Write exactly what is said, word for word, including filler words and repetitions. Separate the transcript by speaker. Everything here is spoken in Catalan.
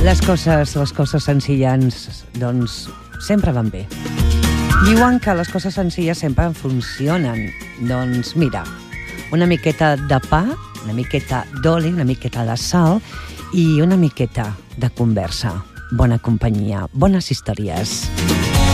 Speaker 1: Les coses, les coses senzilles, doncs, sempre van bé. Diuen que les coses senzilles sempre funcionen. Doncs mira, una miqueta de pa, una miqueta d'oli, una miqueta de sal i una miqueta de conversa. Bona companyia, bones històries.